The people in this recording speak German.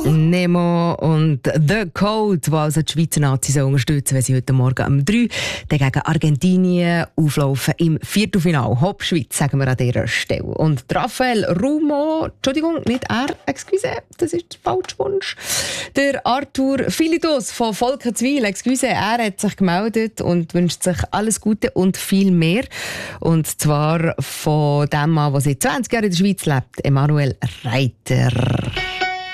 Nemo und The Code, die also die Schweizer Nazis unterstützen, wenn sie heute Morgen um 3 gegen Argentinien auflaufen im Viertelfinale. Hopp Schweiz, sagen wir an dieser Stelle. Und Raphael Rumo, Entschuldigung, nicht er, excuse, das ist der falsche Wunsch. Der Arthur Philidos von Volkenswil, excuse, er hat sich gemeldet und wünscht sich alles Gute und viel mehr. Und zwar von dem Mann, der seit 20 Jahren in der Schweiz lebt, Emanuel Reiter.